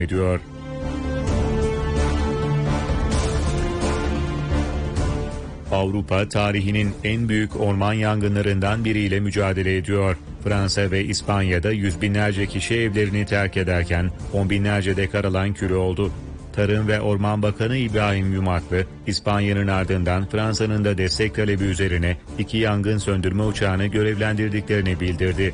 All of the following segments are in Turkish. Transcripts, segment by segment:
ediyor. Avrupa tarihinin en büyük orman yangınlarından biriyle mücadele ediyor. Fransa ve İspanya'da yüz binlerce kişi evlerini terk ederken on binlerce dekar alan kül oldu. Tarım ve Orman Bakanı İbrahim Yumaklı, İspanya'nın ardından Fransa'nın da destek talebi üzerine 2 yangın söndürme uçağını görevlendirdiklerini bildirdi.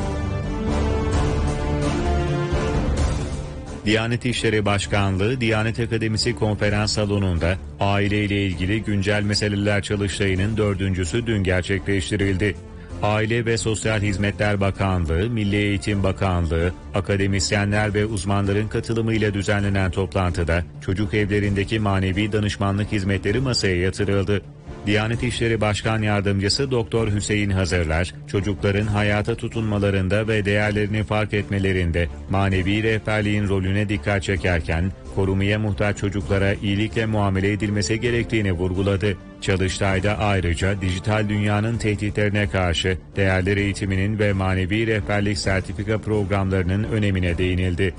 Diyanet İşleri Başkanlığı, Diyanet Akademisi Konferans Salonu'nda aileyle ilgili güncel meseleler çalıştayının 4.'sü dün gerçekleştirildi. Aile ve Sosyal Hizmetler Bakanlığı, Milli Eğitim Bakanlığı, akademisyenler ve uzmanların katılımıyla düzenlenen toplantıda çocuk evlerindeki manevi danışmanlık hizmetleri masaya yatırıldı. Diyanet İşleri Başkan Yardımcısı Doktor Hüseyin Hazırlar, çocukların hayata tutunmalarında ve değerlerini fark etmelerinde manevi rehberliğin rolüne dikkat çekerken, korumaya muhtaç çocuklara iyilikle muamele edilmesi gerektiğini vurguladı. Çalıştay'da ayrıca dijital dünyanın tehditlerine karşı değerler eğitiminin ve manevi rehberlik sertifika programlarının önemine değinildi.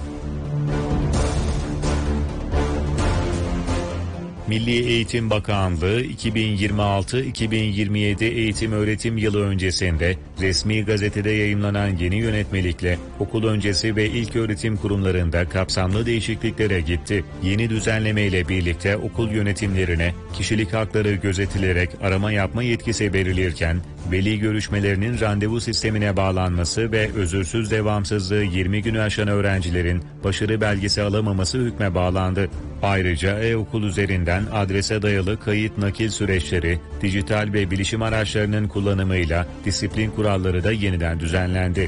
Milli Eğitim Bakanlığı 2026-2027 eğitim öğretim yılı öncesinde resmi gazetede yayımlanan yeni yönetmelikle okul öncesi ve ilköğretim kurumlarında kapsamlı değişikliklere gitti. Yeni düzenlemeyle birlikte okul yönetimlerine kişilik hakları gözetilerek arama yapma yetkisi verilirken, veli görüşmelerinin randevu sistemine bağlanması ve özürsüz devamsızlığı 20 günü aşan öğrencilerin başarı belgesi alamaması hükme bağlandı. Ayrıca e-okul üzerinden adrese dayalı kayıt nakil süreçleri, dijital ve bilişim araçlarının kullanımıyla disiplin kuralları da yeniden düzenlendi.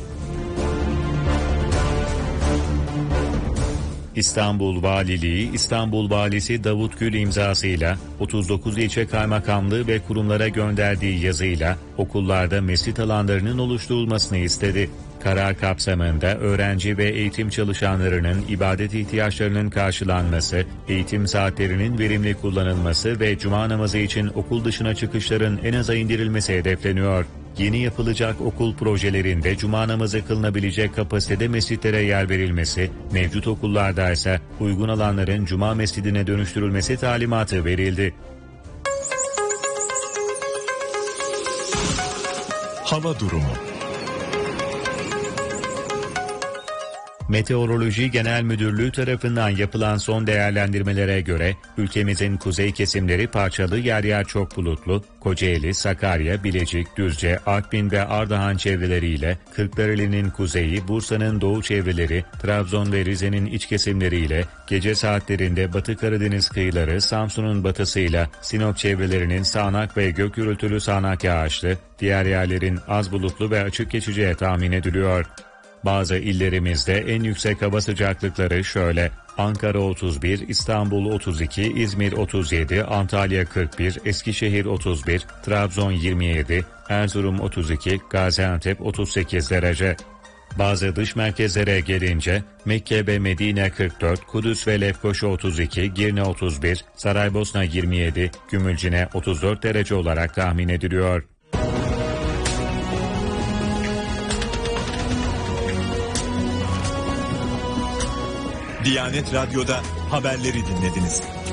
İstanbul Valiliği, İstanbul Valisi Davut Gül imzasıyla 39 ilçe kaymakamlığı ve kurumlara gönderdiği yazıyla okullarda mescit alanlarının oluşturulmasını istedi. Karar kapsamında öğrenci ve eğitim çalışanlarının ibadet ihtiyaçlarının karşılanması, eğitim saatlerinin verimli kullanılması ve cuma namazı için okul dışına çıkışların en aza indirilmesi hedefleniyor. Yeni yapılacak okul projelerinde cuma namazı kılınabilecek kapasitede mescitlere yer verilmesi, mevcut okullarda ise uygun alanların cuma mescidine dönüştürülmesi talimatı verildi. Hava durumu. Meteoroloji Genel Müdürlüğü tarafından yapılan son değerlendirmelere göre ülkemizin kuzey kesimleri parçalı yer yer çok bulutlu, Kocaeli, Sakarya, Bilecik, Düzce, Artvin ve Ardahan çevreleriyle, Kırklareli'nin kuzeyi, Bursa'nın doğu çevreleri, Trabzon ve Rize'nin iç kesimleriyle, gece saatlerinde Batı Karadeniz kıyıları, Samsun'un batısıyla, Sinop çevrelerinin sağanak ve gök gürültülü sağanak yağışlı, diğer yerlerin az bulutlu ve açık geçeceği tahmin ediliyor. Bazı illerimizde en yüksek hava sıcaklıkları şöyle: Ankara 31, İstanbul 32, İzmir 37, Antalya 41, Eskişehir 31, Trabzon 27, Erzurum 32, Gaziantep 38 derece. Bazı dış merkezlere gelince Mekke ve Medine 44, Kudüs ve Lefkoşa 32, Girne 31, Saraybosna 27, Gümülcine 34 derece olarak tahmin ediliyor. Diyanet Radyo'da haberleri dinlediniz.